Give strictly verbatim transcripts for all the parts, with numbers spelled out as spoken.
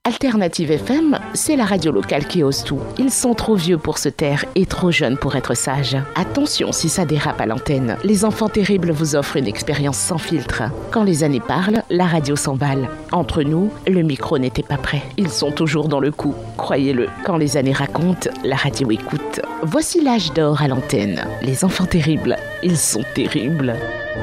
Alternative F M, c'est la radio locale qui ose tout. Ils sont trop vieux pour se taire et trop jeunes pour être sages. Attention si ça dérape à l'antenne. Les enfants terribles vous offrent une expérience sans filtre. Quand les années parlent, la radio s'emballe. Entre nous, le micro n'était pas prêt. Ils sont toujours dans le coup, croyez-le. Quand les années racontent, la radio écoute. Voici l'âge d'or à l'antenne. Les enfants terribles, ils sont terribles.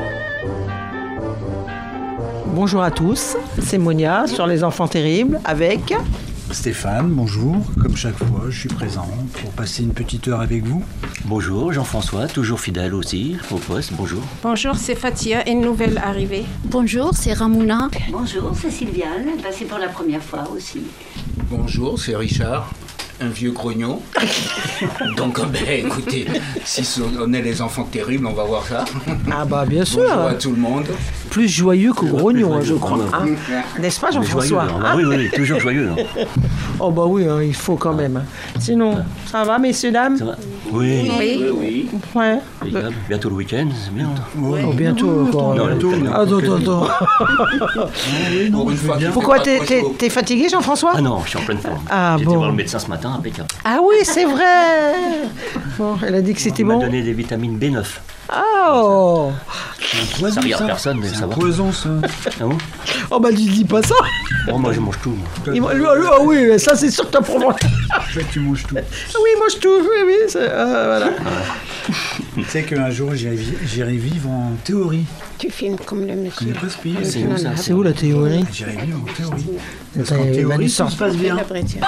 Bonjour à tous, c'est Monia sur Les Enfants Terribles avec Stéphane, bonjour. Comme chaque fois, je suis présent pour passer une petite heure avec vous. Bonjour, Jean-François, toujours fidèle aussi au poste, bonjour. Bonjour, c'est Fatia, une nouvelle arrivée. Bonjour, c'est Ramona. Bonjour, c'est Sylviane, c'est pour la première fois aussi. Bonjour, c'est Richard. Un vieux grognon. Donc, ben, écoutez, si on est les enfants terribles, on va voir ça. Ah bah bien sûr. Bonjour à tout le monde. Plus joyeux que grognon, hein, je crois. Hein. N'est-ce pas, Jean-François? Joyeux, hein. Oui, oui, oui, toujours joyeux. Hein. Oh bah oui, hein, il faut quand même. Sinon, ça va, messieurs, dames? Ça va? Oui. Oui, oui. Ouais. Bientôt le week-end, c'est bien. Oui. Oh, bientôt encore. Non, bientôt. Attends, attends, attends. Oui, non, Pour une fois, bien. Pourquoi t'es, t'es, t'es fatigué, Jean-François? Ah non, je suis en pleine forme. Ah J'ai bon. été voir le médecin ce matin, impeccable. Ah oui, c'est vrai. Bon, elle a dit que c'était Il m'a bon. donné des vitamines B neuf. Oh. C'est un poison, Ça regarde ça. personne, mais C'est ça un va. poison, ça. Ah bon? Oh bah tu dis pas ça. Oh, moi je mange tout. Moi. Il m'a- lui, lui, ah oui, ça c'est sûr que t'as pour moi. Toi, tu manges tout. Oui, moi je touche, oui, oui. C'est, euh, voilà. Tu sais qu'un jour, j'irai vi- j'irai vivre en théorie. Tu filmes comme le Je monsieur. connais pas ce pays. C'est où ça? C'est où la théorie? J'irai vivre en théorie. Parce Attends, qu'en il va nous théorie, tout sortir. se passe bien. La vraie tienne.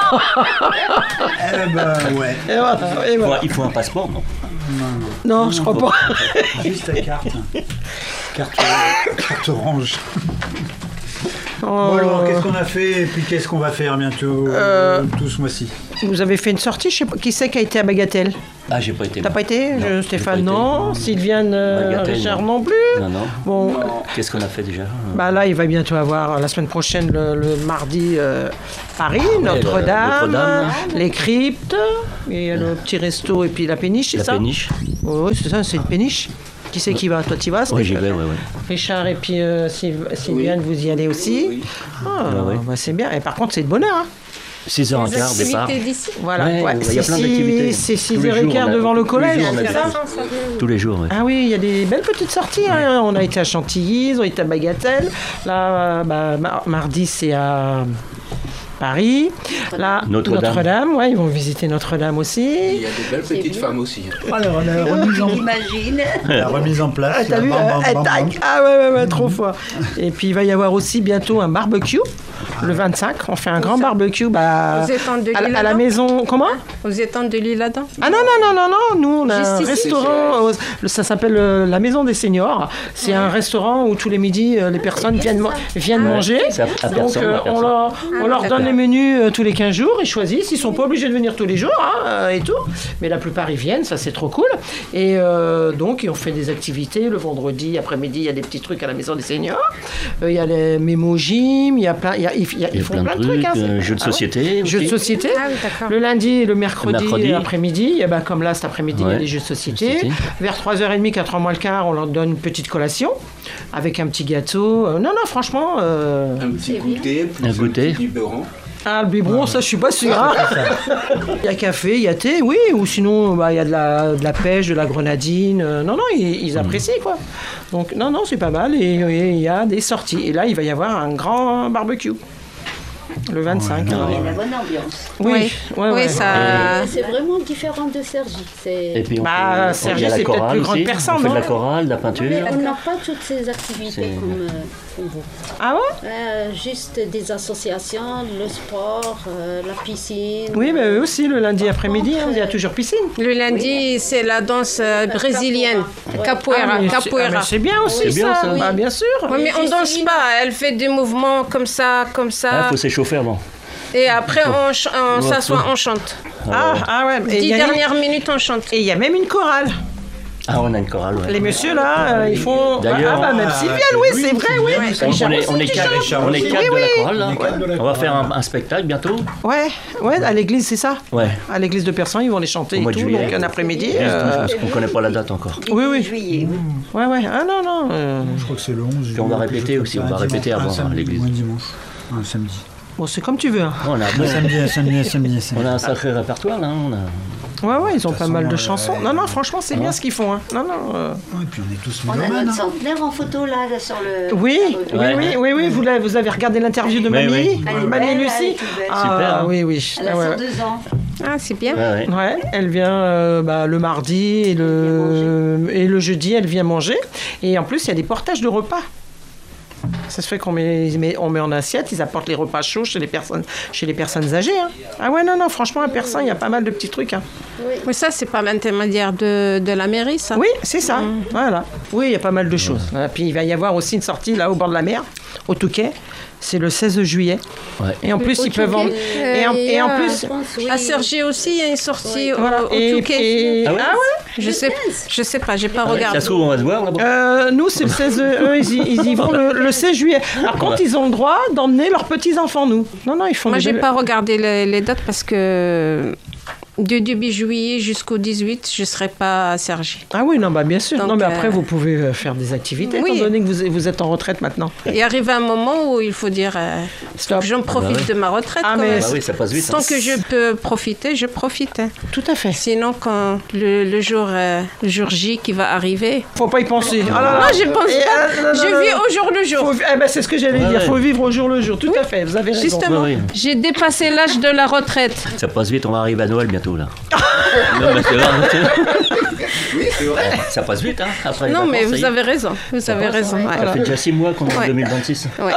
Eh ben, ouais. Et voilà, et voilà. Ouais, il faut un passeport, non? Non, je crois pas. Juste ta carte. Carte, carte orange. Oh. Bon alors, qu'est-ce qu'on a fait et puis qu'est-ce qu'on va faire bientôt euh... tout ce mois-ci? Vous avez fait une sortie, je sais pas. Qui c'est qui a été à Bagatelle? Ah, j'ai pas été. T'as moi. pas été? Non, Je- j'ai Stéphane, pas été. non. Sylviane, euh, Bagatelle, Richard, non. non plus. Non, non. Bon, euh, Qu'est-ce qu'on a fait déjà? bah là, il va bientôt avoir, la semaine prochaine, le, le mardi, euh, Paris, Notre-Dame, Notre-Dame. les cryptes, et le petit resto, et puis la péniche, c'est La ça? péniche. Oui, c'est ça, c'est une péniche. Qui c'est qui va? Toi, tu vas? Oui, j'y Stéphane? vais, ouais, ouais. Richard et puis euh, Syl- Sylviane, vous y allez aussi? Oui. Ah, Ouais, ouais. bah, c'est bien. Et par contre, c'est de bonheur, hein? six heures Les quinze, départ. activités d'ici. Voilà, Ouais, ouais, il y a c'est plein six- d'activités. c'est Tous les six heures jours, quinze on a- devant le tous les collège, jours, on a c'est des- ça? Tous les jours, ouais. Ah oui, il y a des belles petites sorties. Hein. On a été à Chantilly, on a été à Bagatelle. Là, bah, mar- mardi, c'est à Paris. Là, Notre-Dame. Notre-Dame, ouais, ils vont visiter Notre-Dame Il aussi. y a des belles petites femmes aussi. Alors, la remise en, J'imagine. la remise en place. Ah, t'as là, vu? bam, bam, euh, bam, tac. bam. Ah ouais, ouais, ouais, trop fort. Et puis, il va y avoir aussi bientôt un barbecue, le vingt-cinq. On fait un grand barbecue bah, Aux étangs de à, la- l'île à la Adam. maison. Comment? Aux étangs de l'île Adam. Ah non, non, non, non, non, nous on a un Juste ici. restaurant, euh, le- ça s'appelle euh, la Maison des Seniors. C'est un restaurant où tous les midis euh, les personnes viennent, ma- viennent manger. C'est à- à Donc personne, euh, à on personne. leur, on leur d'accord. donne les menus euh, tous les quinze jours, ils choisissent, ils sont pas obligés de venir tous les jours hein, euh, et tout. Mais la plupart ils viennent, ça c'est trop cool. Et euh, donc on fait des activités, le vendredi après-midi il y a des petits trucs à la Maison des Seniors. Euh, Il y a les mémo gym, il y a plein, il y a- il y a- Il y ils a font plein de plein de trucs. trucs, hein, c'est- euh, jeux de Ah ouais. société. Jeux de aussi. société. Ah oui, d'accord. Le lundi et le mercredi, Le mercredi. après-midi, et ben comme là cet après-midi il y a Ouais. des jeux de société. Société. Vers trois heures trente, quatre heures moins le quart, on leur donne une petite collation avec un petit gâteau. Euh, non, non, franchement. euh, Un petit goûter, plus Un un goûter. petit biberon. Ah, le biberon, ça je suis pas sûr. hein. Il y a café, il y a thé, oui, ou sinon bah, il y a de la, de la pêche, de la grenadine. euh, non, non, ils, ils apprécient quoi. Donc, non, non, c'est pas mal. Et et il y a des sorties. Et là, il va y avoir un grand barbecue. Le vingt-cinq. Ouais, alors. Il y a la bonne ambiance. Oui, Oui, ouais, ouais. oui, ça. C'est vraiment différent de Sergi. Et C'est... puis on Bah, fait- on Sergi, fait la c'est peut-être chorale plus grande aussi. personne, On fait de non la chorale, de la peinture. Mais on n'a pas toutes ces activités C'est- comme, euh, comme vous. Ah ouais? Euh, juste des associations, le sport, euh, la piscine. Oui, mais eux aussi, le lundi après-midi, hein, il y a toujours piscine. Le lundi, c'est la danse euh, brésilienne, Ouais. capoeira. Ah, mais c'est- ah, capoeira. mais c'est bien aussi, C'est bien, ça. ça. Bah, bien sûr. Oui, mais on danse pas. Elle fait des mouvements comme ça, comme Il ça. faut s'échauffer avant. Et après, on, ch- on Ouais. s'assoit, on chante. Ah, ah ouais. Et il Dix y a- dernières minutes, on chante. et il y a même une chorale. Ah, on a une chorale, ouais. Les messieurs, là, euh, ils font... D'ailleurs, ah, bah, même ah, Sylviane, c'est oui, lui, c'est vrai, oui. Sylviane, On, Richard on est, aussi, on est qui quatre, chante. on est Oui, quatre oui, de la oui. chorale, là. On est quatre de la On va chorale. faire un, un spectacle bientôt. Ouais, ouais, à l'église, c'est ça. Ouais. À l'église de Persan, ils vont les chanter Au et mois tout, de juillet. donc un après-midi. Juste, euh, Parce qu'on connaît pas la date encore. Oui, oui. Juillet. Ouais, ouais, ah non, non. euh, Je crois que c'est le onze. Puis on va quelque répéter chose aussi, comme on ça, va un répéter dimanche, avant, un samedi, à l'église. ou un dimanche, un samedi. Bon, c'est comme tu veux. Hein. On a, Moi, ça me dit, ça me dit, ça me dit, ça me on dit. a un sacré répertoire là. On a... Ouais, ouais, ils ont De toute pas mal de façon, chansons. euh, Non, non, franchement, c'est bien ce qu'ils font. Hein. Non, non. euh, Ouais, et puis on est tous On a mélomanes. notre hein. centenaire en photo là, là, sur le. Oui, la revue. oui, Ouais. oui, oui, oui. Vous, l'avez- vous avez regardé l'interview de Oui, Mamie, oui. Elle est Mamie belle, elle Lucie. est toute belle. Ah, Super, hein. oui, oui. Elle a Ah, ouais, cent ouais. deux ans. Ah, c'est bien. Ouais, ouais. Ouais, elle vient euh, bah, le mardi et le, et le jeudi, elle vient manger. Et en plus, il y a des portages de repas. Ça se fait qu'on met, met- on met en assiette, ils apportent les repas chauds chez les personnes, chez les personnes âgées. Hein. Ah ouais, non, non, franchement, à Persin, il y a pas mal de petits trucs. Hein. Mais ça, c'est pas l'intermédiaire de, de la mairie, ça. Oui, c'est ça. Voilà. Oui, il y a pas mal de choses. Voilà. Puis il va y avoir aussi une sortie là au bord de la mer, au Touquet. C'est le seize juillet. Ouais. Et en plus, Au ils peuvent en... Touquet. Et en, Euh, et en il y a- plus... Je pense, oui. À Cergy aussi, il y a une sortie au, Voilà. au Et, Touquet. et- Ah ouais ah ouais Je sais, je sais pas, j'ai pas regardé. Ça se trouve, on va se voir là-bas. Euh, nous, c'est le seize. Eux, ils, y- ils y vont le, le seize juillet. Par contre, ils ont le droit d'emmener leurs petits-enfants, nous. Non, non, ils font Moi, des j'ai belles- pas regardé les, les dates parce que du début juillet jusqu'au dix-huit, je serai pas à Cergy. Ah oui, non, bah bien sûr. Donc, non, mais après, euh, vous pouvez euh, faire des activités, oui. étant donné que vous, vous êtes en retraite maintenant. Il arrive un moment où il faut dire euh, Stop. j'en profite Ah bah ouais. de ma retraite. Ah, quand mais même. Bah oui, ça passe vite. hein. Tant que je peux profiter, je profite. hein. Tout à fait. Sinon, quand le, le jour, euh, le jour J qui va arriver, Faut pas y penser. Ah là là. non, je pense Et, pas. euh, non, non, je non, vis non. au jour le jour. Faut vi- eh ben, c'est ce que j'allais Ouais, dire. ouais. Faut vivre au jour le jour. Tout à fait. Vous avez raison. Justement, Oui, oui. j'ai dépassé l'âge de la retraite. Ça passe vite, on va arriver à Noël bientôt là. non, mais c'est vrai. Oui, c'est vrai. Ça passe vite, hein. Après les Non, mais vacances, ça y vous est. avez raison. Vous avez raison. ouais. Ça fait déjà six mois qu'on est en Ouais. deux mille vingt-six. Ouais.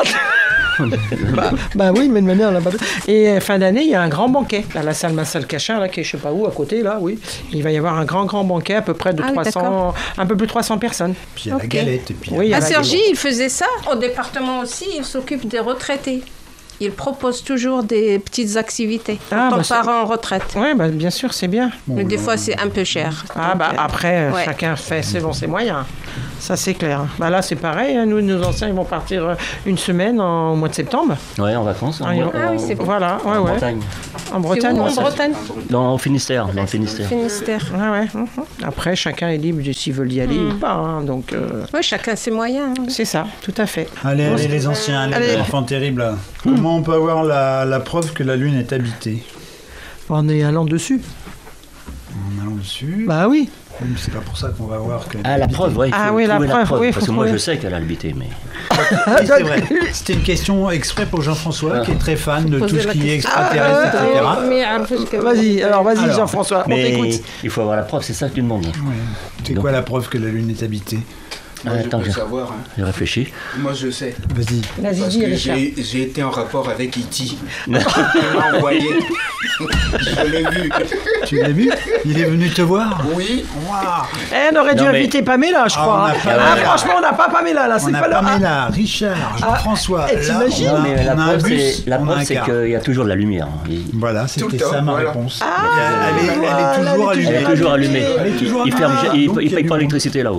Bah oui, mais de manière, là, et euh, fin d'année, il y a un grand banquet à la salle Massal Cachin, là, qui est je sais pas où, à côté, là, oui. Il va y avoir un grand, grand banquet, à peu près de Ah oui, trois cents, d'accord. un peu plus de trois cents personnes. Puis il y a la Ok. galette. Et puis, Oui, il y a À la- Cergy, il faisait ça. Au département aussi, il s'occupe des retraités. Il propose toujours des petites activités quand Ah, on bah, c'est- part en retraite. Oui, bah, bien sûr, c'est bien. Bon, Mais des là, fois, c'est un peu cher. Ah Donc, bah euh, après, euh, ouais. chacun fait selon ses moyens. Ça, c'est clair. Bah là, c'est pareil. hein. Nous, nos anciens, ils vont partir euh, une semaine en, au mois de septembre. Ouais, en vacances. En, Ah, ils vont- Ah oui, c'est bon. Voilà, ouais, en ouais. Bretagne. En C'est Bretagne. où, en ouais, ça- Bretagne Dans au Finistère. Dans le Finistère. Finistère. Ouais, ouais. mhm. Après, chacun est libre de s'ils veulent y aller ou pas. hein. Donc, euh, Oui, chacun ses moyens. hein. c'est ça, tout à fait. Allez, allez, les anciens, allez, Allez. les enfants terribles. Comment on peut avoir la, la preuve que la Lune est habitée? En est allant dessus. En allant dessus. Bah oui. Oui, mais c'est pas pour ça qu'on va voir que. Ah, la preuve, ouais. Il faut Ah oui, la trouver preuve, oui, faut Parce que moi, trouver. je sais qu'elle a habité, mais. Oui, c'est vrai. C'était une question exprès pour Jean-François, qui est très fan de tout Posez ce la qui est question. extraterrestre, et cetera. Mais, alors, parce que- Vas-y, alors vas-y Alors. Jean-François, on Mais t'écoute. il faut avoir la preuve, c'est ça que tu demandes. Ouais. C'est Donc. quoi la preuve que la Lune est habitée? Moi, Ah, je attends, peux j'ai- savoir. hein. J'ai réfléchi. Moi, je sais. Vas-y. Vas-y, Parce dis que Richard. j'ai j'ai été en rapport avec E T Il m'a envoyé. Je l'ai vu. Tu l'as vu? Il est venu te voir? Oui. Waouh! Eh, on aurait dû Non, mais- inviter Pamela, je Ah, crois. on a hein. Pamela. Ah, franchement, on n'a pas Pamela, là. On C'est a pas là. Pamela, Richard, Jean-François. eh, Là, t'imagines? on a- Mais la on a un preuve, bus, c'est la on a preuve, un c'est car. qu'il y a toujours de la lumière. Il- Voilà, Tout c'était le temps, ça ma voilà. réponse. Ah, elle, est, elle est voilà, toujours elle est allumée. Elle est toujours allumée. Elle est toujours Il allumée. ferme, Ah, il, donc il il y a paye du pas monde. l'électricité là-haut.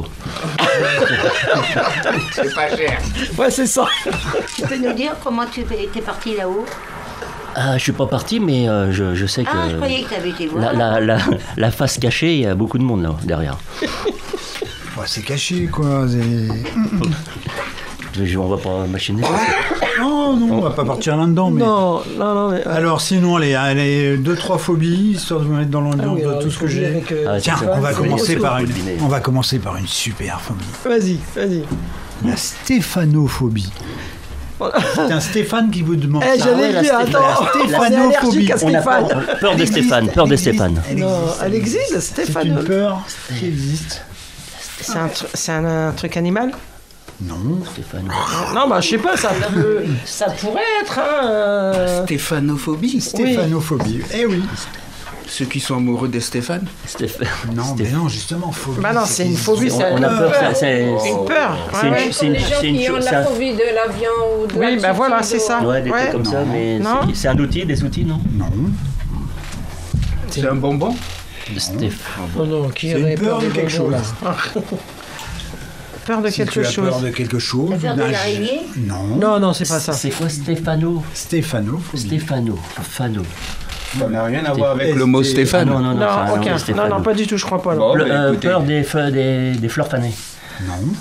C'est pas cher. Ouais, c'est ça. Tu peux nous dire comment tu étais parti là-haut? Ah, je suis pas parti, mais euh, je, je sais que Ah, je croyais que tu avais été voir. la, la, la, la face cachée, il y a beaucoup de monde là derrière. Ouais, c'est caché, quoi. c'est- Je- On va pas machiner. Non, non, on va pas partir là-dedans. Mais... Non, non, non. Mais... Alors, sinon, allez, allez, deux, trois phobies, histoire de vous mettre dans l'ambiance Ah oui, de alors, tout les ce que phobies j'ai. avec, euh, Ah, Tiens, c'est on va ça. commencer Faut par une. deviner. On va commencer par une super phobie. Vas-y, vas-y. La stéphanophobie. C'est un Stéphane qui vous demande Eh, ça. j'allais ouais, la le dire, Stéphane- attends. la On est stéphanophobie. allergique à On a Stéphane. peur, peur Elle de existe, Stéphane, elle peur de existe, Stéphane. elle Non, existe, elle existe, C'est Stéphane. une peur qui existe. C'est un, tru- c'est un, un truc animal? Non. Stéphane. Non, bah je sais pas, ça, peut- ça pourrait être. Hein, euh, Stéphanophobie. Stéphanophobie. Eh oui. Ceux qui sont amoureux de Stéphane. Stéphane. Non, mais Stéphane. non, justement, phobie. Bah non, c'est une phobie, On, c'est on a peur, c'est- c'est Une peur. c'est ouais, une- ouais. c'est une- les gens c'est une qui ont chose- la c'est un- phobie de l'avion ou de Oui, l'altitude bah voilà, c'est ou- ça. Ouais, des Ouais. trucs comme ça, mais Non. c'est- c'est un outil, des outils, non? Non. C'est un bonbon. De Stéphane. Non, non, qui C'est aurait une peur de des quelque bonbons, chose. là Peur de Si quelque tu as chose. peur de quelque chose. La peur de d'un- l'araignée? Non. Non, non, c'est pas ça. C'est quoi Stéphano? Stéphanophobie. Stéphano. Fano. Ça n'a rien à voir avec Est- le mot est- Ah Stéphane. non, non, non. Non, ça, aucun. Stéphano. Non, non, pas du tout, je crois pas. non. Bon, Le- bah, euh, écoutez. peur des, feux- des, des fleurs fanées. Non.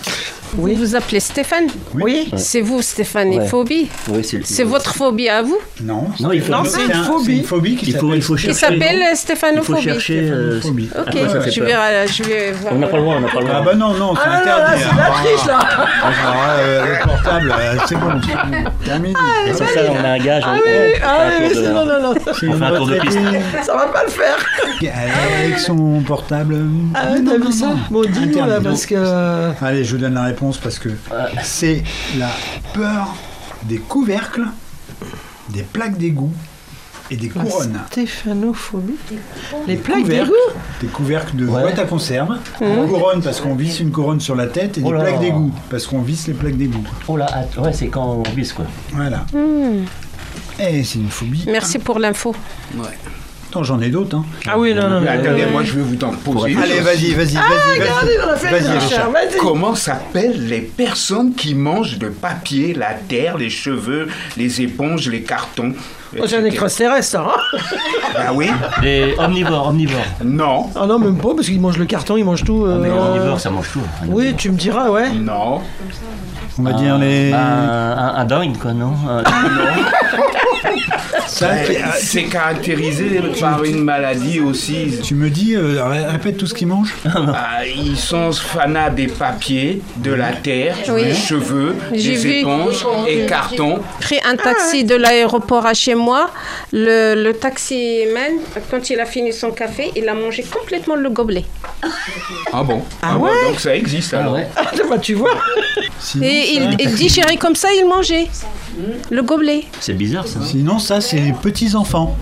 Oui. Vous vous appelez Stéphane? Oui. C'est vous, stéphanéphobie? Oui, c'est C'est votre phobie à vous? Non, Non, il faut, Non, c'est une un- phobie. c'est une phobie qui il faut, il faut Qui chercher. s'appelle Il faut stéphanophobie. chercher. euh, phobie. Ok, Après, ça fait je peur. vais, euh, je vais voir. On n'a pas le droit, on n'a pas le Ah droit. bah non, non, c'est Ah là là, interdit. c'est la hein. triche là. Ah, ah, euh, le portable, euh, c'est bon, c'est bon. Terminé. Ça, ça, on a un gage. Ah on, oui, on ah fait un oui, tour de- c'est- non, non, non. C'est On une fait un tour de retraitée piste. Ça va pas le faire. avec son portable. Ah ouais, Non, t'as non, vu ça? non. Bon, dis-nous là, Interdit. parce que... Allez, je vous donne la réponse parce que c'est la peur des couvercles, des plaques d'égout et des couronnes. Stéphanophobie. Les Des plaques couvercles, d'égout. Des couvercles de Ouais. boîte à conserve, une couronne parce qu'on visse une couronne sur la tête et des Oh là. plaques d'égout parce qu'on visse les plaques d'égout. Oh là, att- ouais, c'est quand on vise quoi. Voilà. Et c'est une phobie. Merci pour l'info. Ouais. Attends, j'en ai d'autres. Hein. Ah oui, non, non, Mais non. attendez, moi je vais vous en poser une. Allez, vas-y, vas-y, vas-y, Regardez, on a fait vas-y. une Vas-y, recherche, Richard. vas-y. Comment s'appellent les personnes qui mangent le papier, la terre, les cheveux, les éponges, les cartons? Oh, c'est un extraterrestre, hein. Ah oui? Les omnivores, omnivores. Non, Ah non, même pas, parce qu'ils mangent le carton, ils mangent tout. euh, Mais les omnivores, ça mange tout. Oui, tu me diras, ouais. non. On va dire les. Un, un, un dingue quoi, non Un- Ça, Euh, C'est caractérisé par une maladie aussi. tu me dis, euh, ré- répète tout ce qu'ils mangent. Ah, ils sont fanats des papiers, de la terre, Oui. des cheveux, J'ai des vu. éponges et cartons. Pris un taxi de l'aéroport à chez moi. Le, le taximan, quand il a fini son café, il a mangé complètement le gobelet. Ah bon? Ah bon, ouais? donc ça existe Ah alors. ouais. Ah, bah, tu vois. Sinon, Et ça- il, il digérait comme ça, il mangeait. Le gobelet. C'est bizarre ça. Sinon, ça, c'est les petits-enfants.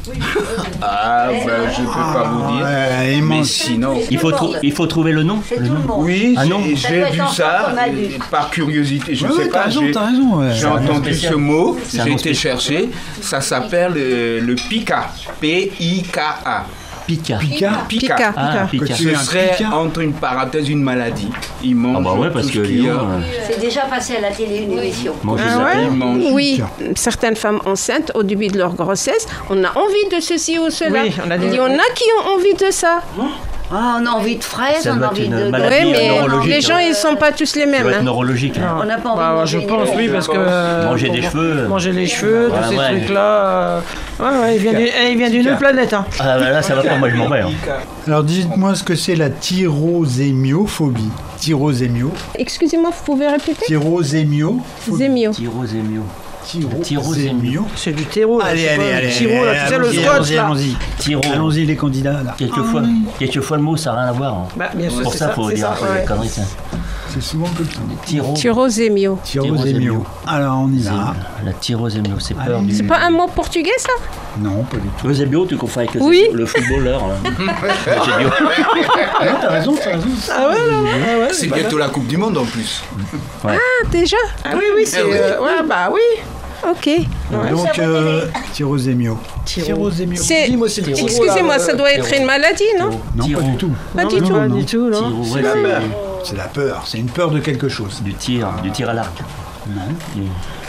Ah ben je peux pas vous dire. Ouais, ils Mais mangent. sinon. Il faut, trou- il faut trouver le nom. Le nom. Oui, Ah non. j'ai- Ça j'ai doit vu être ça enfant comme adulte. euh, par curiosité. Je Ouais, sais ouais, t'as pas, raison, j'ai t'as raison. Ouais. j'ai un nom entendu spécial. ce mot, C'est un j'ai nom été spécial. chercher. Ça s'appelle euh, le pica. P I K A. Pika. Pika. Pica. Pica. Ah, Pika. Tu Ce es un serait pica. entre une parenthèse une maladie. Ils mangent Ah bah ouais, parce tout que ce qu'il y a. Léon, euh, C'est déjà passé à la télé une émission. manger Ah de la ouais terre. Ils mangent. Oui, certaines femmes enceintes, au début de leur grossesse, on a envie de ceci ou cela. Oui, on a des- Il y en a qui ont envie de ça. Ah, on a envie de fraises, Ça on doit a être envie une de... maladie. Oui, mais neurologique, les gens, hein. ils sont pas tous les Ça mêmes. doit être hein. neurologique. hein. On n'a pas envie Bah, de manger je une pense, oui, fraise. parce que... euh, Manger pour- des cheveux. Manger les cheveux, tous Voilà, ces ouais. trucs-là. euh, Ouais, ouais, il vient du- eh, il vient d'une autre planète, hein. Ah bah là, ça va pas, moi je m'en vais. hein. Alors, dites-moi ce que c'est la tyrosémiophobie. Tyrosémio. Excusez-moi, vous pouvez répéter Tyrosémio. Zémio. Tyrosémio. Tyrosémio. C'est du terreau, là. Allez, c'est allez, pas allez. le sirop, là. Tu sais, le allons-y, scotch, allons-y, là. allons-y. Tyro. Allons-y, les candidats, là. Quelquefois, quelquefois le mot ça n'a rien à voir. hein. Bah, bien sûr, Pour c'est ça, ça, faut c'est dire ça, un peu ouais. des conneries. ça. C'est souvent comme ça. Tyro. Tyrozémio. Tyrosémio. Alors, on y va. La tyrosémio, c'est peur Allez. du. C'est pas un mot portugais, ça? Non, pas du tout. Eusebio, tu confonds avec le, Oui. le footballeur. là. Eusebio. Non, t'as raison, t'as raison. Ah ouais, non, ah ouais, C'est pas bientôt la Coupe du Monde en plus. Ah, déjà? Ah oui, oui, c'est... Ah oui. euh, ouais, bah oui. Ok. Donc, euh, tyrosémio. Tyro. Tyrosémio. C'est- Dis-moi, c'est le tyro, Excusez-moi, là, ça euh, doit être une maladie, non? Non, Tyro. pas du tout. Pas non, du non, tout. Pas du tout, non. Tyro, ouais, la c'est peur. C'est la peur. C'est une peur de quelque chose. du tir, du tir à l'arc. Non.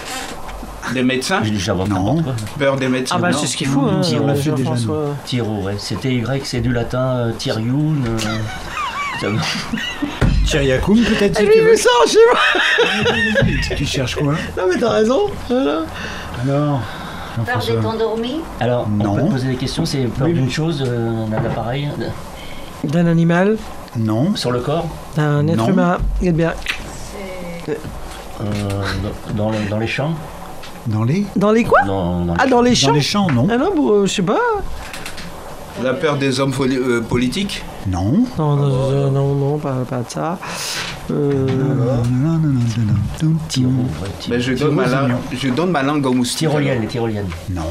Des médecins? Je j'invente Non. n'importe quoi. Peur des médecins? Ah bah non. c'est ce qu'il faut, hein, Tyro, on l'a fait déjà, Jean-François. Tyro, ouais. C'était grec, c'est du latin, euh, Tyrion. euh, ça- Tyriakoum, peut-être, si Eh tu oui, veux. mais ça, je sais pas. Tu cherches quoi? Non, mais t'as raison. Voilà. Alors, Peur Jean-François. d'être endormi. Alors, on Non. peut te poser des questions, c'est peur Oui. d'une chose, euh, d'un appareil, D'un animal, Non. sur le corps, d'un être Non. humain. Eh bien, euh, dans, dans le- dans les champs, Dans les dans les quoi? dans, dans les Ah, dans les Dans champs? les champs, non. Ah non, bon, euh, je sais pas. La peur des hommes foli- euh, politiques? Non. Non, non, non, non, non, pas, pas de ça. Euh, Tyro, ouais, Ty- Ben, je, donne ma Tyro, c'est langue, mignon. je donne ma langue au moustique. Tyrolienne, les tyroliennes. Non.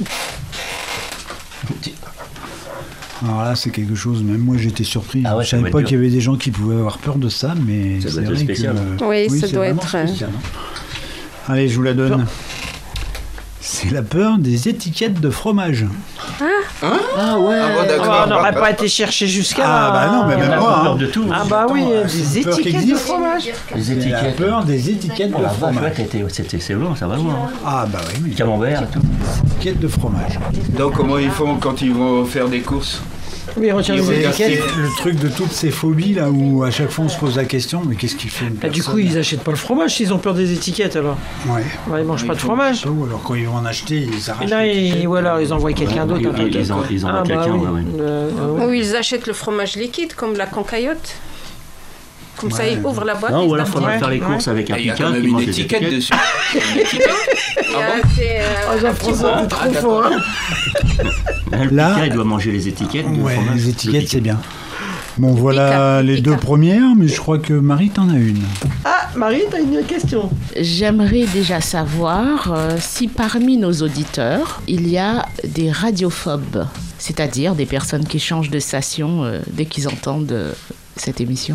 Alors là, c'est quelque chose, même moi j'étais surpris. Ah ouais, je ça savais doit pas être qu'il y avait des gens qui pouvaient avoir peur de ça, mais Ça doit c'est être vrai spécial, que... hein. Oui, ça c'est doit vraiment être, euh, spécial, hein. Allez, je vous la donne. C'est la peur des étiquettes de fromage. Ah ouais? Ah bon, ah d'accord. bah, on n'aurait pas été chercher jusqu'à Ah bah non, mais Il y en même a moi, qui ont peur hein. de tout. Ah bah oui, Attends, des c'est une peur qui étiquettes de existe. fromage. Les C'est la étiquettes. peur des étiquettes Oh de la vache, ouais, fromage. t'as été- c'était- c'est loin, ça va loin. hein. Ah bah oui, mais Camembert et tout. étiquettes de fromage. Donc comment ils font quand ils vont faire des courses? Oui, il retire les C'est étiquettes. c'est le truc de toutes ces phobies là où à chaque fois on se pose la question mais qu'est-ce qu'il fait une Bah, du personne coup, ils achètent pas le fromage s'ils ont peur des étiquettes alors. Ouais. Ouais, ils mangent pas de fromage. Ou alors quand ils vont en acheter, ils arrachent. Et là, l'étiquette. ils, ou alors ils envoient quelqu'un d'autre. Ils- un peu ils- ils en- ils envoient Ah, bah quelqu'un, oui. ouais, ouais. Euh, euh, Ou ils achètent le fromage liquide, comme la concaillotte. Comme ça, Ouais. ils ouvrent la boîte. Non, ils ou alors se il faudra Ouais, faire les ouais. courses avec un Il y a picard quand même qui une mange les étiquette étiquettes. dessus. Une étiquette. Et, Ah euh, bon c'est, euh, Oh, un petit Jean-François, peu- t'es trop fort. hein. Le Là- picard, il doit manger les étiquettes. du Ouais, fromage. les Le étiquettes picard. c'est bien. Bon voilà Pica, les pica. deux premières, mais je crois que Marie t'en as une. Ah, Marie, t'as une question. J'aimerais déjà savoir euh, si parmi nos auditeurs, il y a des radiophobes, c'est-à-dire des personnes qui changent de station euh, dès qu'ils entendent euh, cette émission.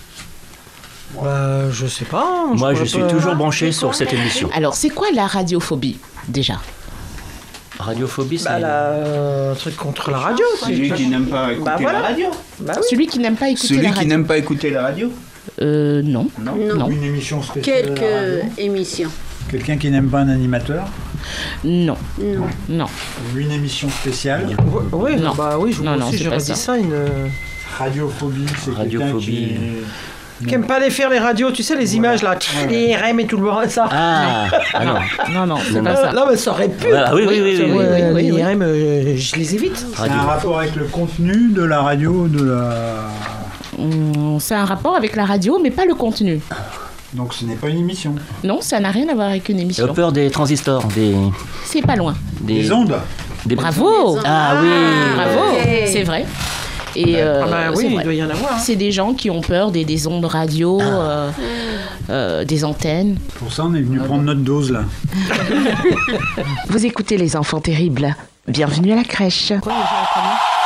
Euh, je sais pas. Moi, je pourrais suis pas- toujours branché sur cette émission. Alors, c'est quoi la radiophobie, déjà? Radiophobie, c'est... Bah, là, euh, un truc contre la radio. Celui qui n'aime pas écouter Bah, voilà. la radio. Bah oui. Celui qui n'aime pas écouter Celui la qui radio. n'aime pas écouter la radio. Euh, non. Non. Non. Une émission spéciale. à la Quelques radio. émissions. Quelqu'un qui n'aime pas un animateur. Non. Non. Non. Ou une émission spéciale. Oui, Non. bah oui, je Non, moi non, aussi c'est j'aurais pas dit ça. ça. Une... Radiophobie, c'est quelqu'un Radiophobie. qui... Qui aime pas les faire les radios, tu sais, les images là, les R M et tout le monde, ça. Ah, ah non. Non, non, c'est Non, pas Euh, ça. non, mais ça aurait pu. Voilà, oui, oui, oui, oui, oui, Ouais, oui, oui, les oui. R M, euh, je les évite. C'est Radio. un rapport avec le contenu de la radio, de la... Hum, C'est un rapport avec la radio, mais pas le contenu. Donc ce n'est pas une émission. Non, ça n'a rien à voir avec une J'ai émission. peur des transistors, des... C'est pas loin. Les ondes. des- Bravo. Ah oui. Bravo. Ok. C'est vrai. Et euh, Ah bah c'est oui, il vrai. doit y en avoir. hein. C'est des gens qui ont peur des, des ondes radio, euh, euh, des antennes. Pour ça, on est venu prendre notre dose là. Vous écoutez Les Enfants Terribles. Bienvenue à la crèche.